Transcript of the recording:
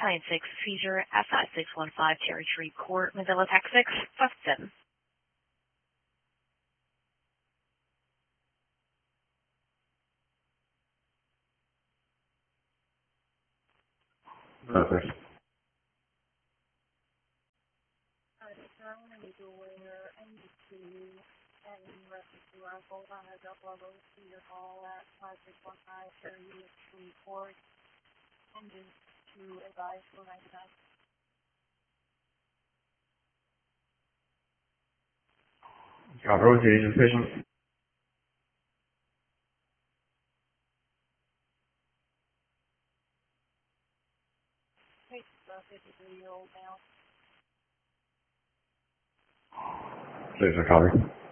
996 Seizure F5615 Cherry Tree Court, Manila, Texas 57. Perfect. What's your age of the patient? Please, copy.